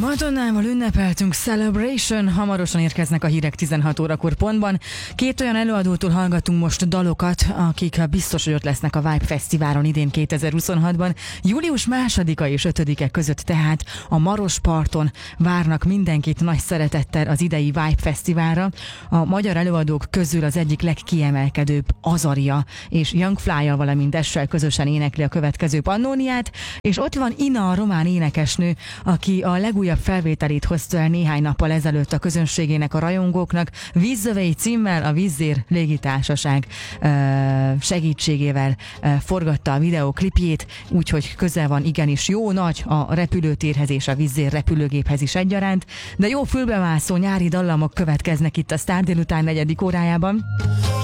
Madonnával ünnepeltünk, Celebration, hamarosan érkeznek a hírek 16 órakor pontban. Két olyan előadótól hallgatunk most dalokat, akik biztos, hogy ott lesznek a Vibe Fesztiválon idén 2026-ban. Július 2-a és 5-e között tehát a Marosparton várnak mindenkit nagy szeretettel az idei Vibe Fesztiválra. A magyar előadók közül az egyik legkiemelkedőbb Azaria és Young Fly-jal, valamint Dessel közösen énekli a következő Pannóniát, és ott van Ina, a román énekesnő, aki a legújabb felvételét hozta el néhány nappal ezelőtt a közönségének, a rajongóknak. Vízzövei címmel a Vízzér légitársaság segítségével forgatta a videóklipjét, úgyhogy közel van igenis jó nagy a repülőtérhez és a Vízzér repülőgéphez is egyaránt, de jó fülbemászó nyári dallamok következnek itt a Sztár délután 4. órájában.